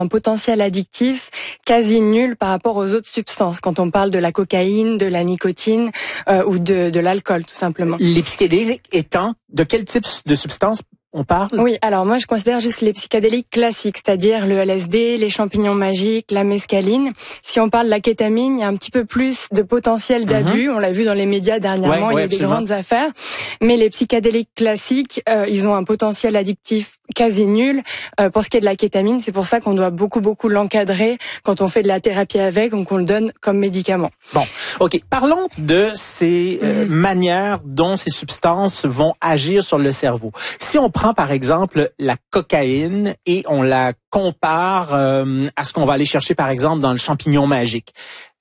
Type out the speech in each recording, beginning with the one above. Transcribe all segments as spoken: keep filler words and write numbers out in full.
un potentiel addictif quasi nul par rapport aux autres substances, quand on parle de la cocaïne, de la nicotine euh, ou de, de l'alcool, tout simplement. Les psychédéliques étant, de quel type de substance on parle? Oui, alors moi je considère juste les psychédéliques classiques, c'est-à-dire le L S D, les champignons magiques, la mescaline. Si on parle de la kétamine, il y a un petit peu plus de potentiel d'abus. Mm-hmm. On l'a vu dans les médias dernièrement, ouais, il y a ouais, des absolument. grandes affaires. Mais les psychédéliques classiques, euh, ils ont un potentiel addictif quasi nul. Euh, pour ce qui est de la kétamine, c'est pour ça qu'on doit beaucoup beaucoup l'encadrer quand on fait de la thérapie avec, donc on le donne comme médicament. Bon, ok. Parlons de ces euh, mm-hmm. manières dont ces substances vont agir sur le cerveau. Si on prend par exemple la cocaïne et on la compare euh, à ce qu'on va aller chercher par exemple dans le champignon magique.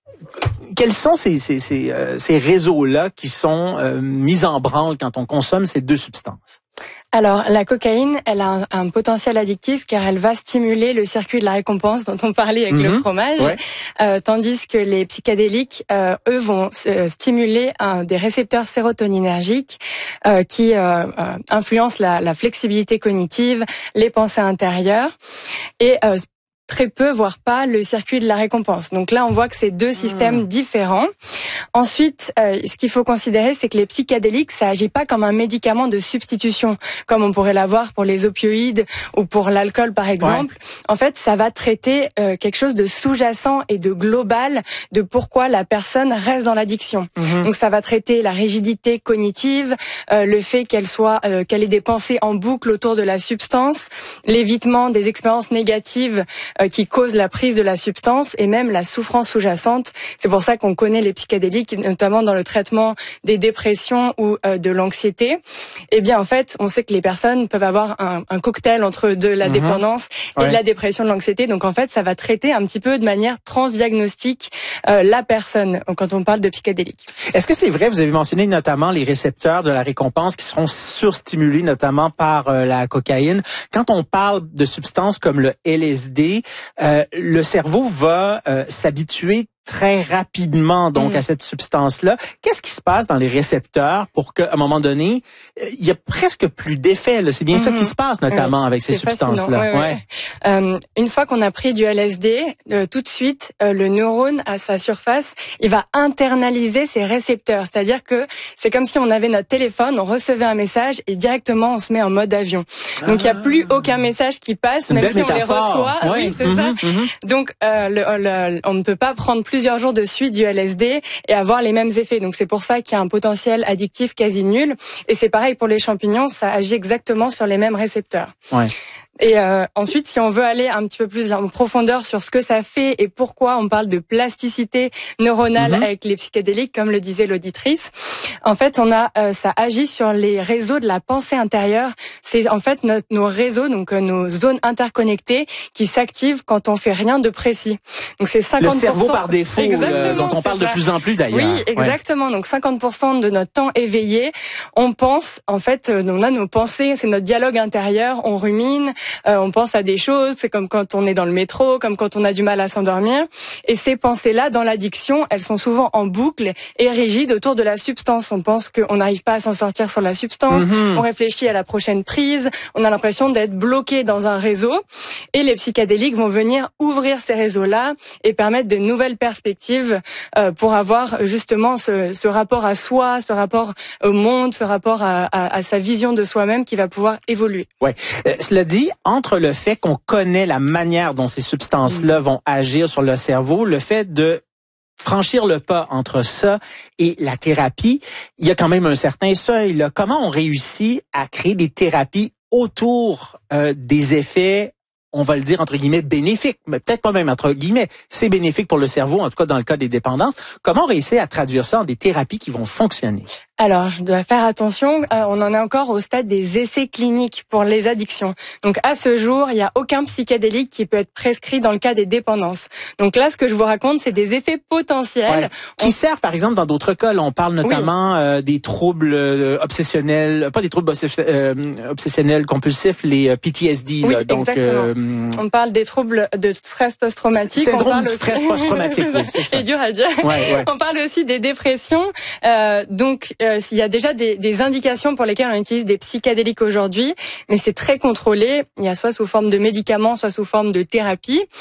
Quels sont ces, ces, ces, euh, ces réseaux-là qui sont euh, mis en branle quand on consomme ces deux substances? Alors, la cocaïne, elle a un, un potentiel addictif car elle va stimuler le circuit de la récompense dont on parlait avec mmh, le fromage, ouais. euh, tandis que les psychédéliques, euh, eux, vont euh, stimuler un, des récepteurs sérotoninergiques euh, qui euh, euh, influencent la, la flexibilité cognitive, les pensées intérieures et euh, très peu, voire pas, le circuit de la récompense. Donc là, on voit que c'est deux systèmes mmh. différents. Ensuite, euh, ce qu'il faut considérer, c'est que les psychédéliques, ça agit pas comme un médicament de substitution, comme on pourrait l'avoir pour les opioïdes ou pour l'alcool, par exemple. Ouais. En fait, ça va traiter euh, quelque chose de sous-jacent et de global de pourquoi la personne reste dans l'addiction. Mmh. Donc ça va traiter la rigidité cognitive, euh, le fait qu'elle soit, euh, qu'elle ait des pensées en boucle autour de la substance, l'évitement des expériences négatives qui cause la prise de la substance et même la souffrance sous-jacente. C'est pour ça qu'on connaît les psychédéliques, notamment dans le traitement des dépressions ou euh, de l'anxiété. Eh bien, en fait, on sait que les personnes peuvent avoir un, un cocktail entre de la mmh. dépendance et ouais. de la dépression, de l'anxiété. Donc, en fait, ça va traiter un petit peu de manière transdiagnostique euh, la personne quand on parle de psychédéliques. Est-ce que c'est vrai, vous avez mentionné notamment les récepteurs de la récompense qui seront surstimulés notamment par euh, la cocaïne. Quand on parle de substances comme le L S D, Euh, le cerveau va euh, s'habituer très rapidement donc mmh. à cette substance-là. Qu'est-ce qui se passe dans les récepteurs pour qu'à un moment donné, il y a presque plus d'effet? C'est bien mmh. ça qui se passe notamment oui, avec ces substances-là. Oui, ouais. oui. Euh, une fois qu'on a pris du L S D, euh, tout de suite, euh, le neurone à sa surface, il va internaliser ses récepteurs. C'est-à-dire que c'est comme si on avait notre téléphone, on recevait un message et directement on se met en mode avion. Donc il ah. n'y a plus aucun message qui passe, même si métaphore. on les reçoit. Ouais. Oui, c'est mmh, ça. Mmh. Donc euh, le, le, on ne peut pas prendre plusieurs jours de suite du L S D et avoir les mêmes effets. Donc c'est pour ça qu'il y a un potentiel addictif quasi nul. Et c'est pareil pour les champignons, ça agit exactement sur les mêmes récepteurs. Ouais. Et euh, ensuite, si on veut aller un petit peu plus en profondeur sur ce que ça fait et pourquoi on parle de plasticité neuronale mm-hmm. avec les psychédéliques, comme le disait l'auditrice, en fait, on a euh, ça agit sur les réseaux de la pensée intérieure. C'est en fait notre, nos réseaux, donc euh, nos zones interconnectées, qui s'activent quand on fait rien de précis. Donc c'est cinquante pour cent. Le cerveau par défaut, euh, dont on parle ça. de plus en plus d'ailleurs. Oui, exactement. Ouais. Donc cinquante pour cent de notre temps éveillé, on pense. En fait, on a nos pensées, c'est notre dialogue intérieur. On rumine. Euh, on pense à des choses, c'est comme quand on est dans le métro, comme quand on a du mal à s'endormir. Et ces pensées-là, dans l'addiction, elles sont souvent en boucle et rigides autour de la substance. On pense qu'on n'arrive pas à s'en sortir sur la substance, mmh. on réfléchit à la prochaine prise, on a l'impression d'être bloqué dans un réseau. Et les psychédéliques vont venir ouvrir ces réseaux-là et permettre de nouvelles perspectives euh, pour avoir justement ce, ce rapport à soi, ce rapport au monde, ce rapport à, à, à sa vision de soi-même qui va pouvoir évoluer. Ouais. Euh, cela dit, entre le fait qu'on connaît la manière dont ces substances-là mmh. vont agir sur le cerveau, le fait de franchir le pas entre ça et la thérapie, il y a quand même un certain seuil. Là. Comment on réussit à créer des thérapies autour euh, des effets, on va le dire entre guillemets bénéfiques, mais peut-être pas même entre guillemets, c'est bénéfique pour le cerveau, en tout cas dans le cas des dépendances. Comment on réussit à traduire ça en des thérapies qui vont fonctionner? Alors, je dois faire attention, euh, on en est encore au stade des essais cliniques pour les addictions. Donc, à ce jour, il n'y a aucun psychédélique qui peut être prescrit dans le cas des dépendances. Donc là, ce que je vous raconte, c'est des effets potentiels. Ouais. Qui on... servent, par exemple, dans d'autres cas. Là, on parle notamment oui. euh, des troubles euh, obsessionnels, pas des troubles obsess- euh, obsessionnels compulsifs, les euh, P T S D. Oui, là, donc, exactement. Euh... On parle des troubles de stress post-traumatique. C'est drôle, parle aussi... stress post-traumatique, oui, c'est ça. C'est dur à dire. Ouais, ouais. On parle aussi des dépressions. Euh, donc, euh, euh, il y a déjà des, des indications pour lesquelles on utilise des psychédéliques aujourd'hui, mais c'est très contrôlé. Il y a soit sous forme de médicaments, soit sous forme de thérapie.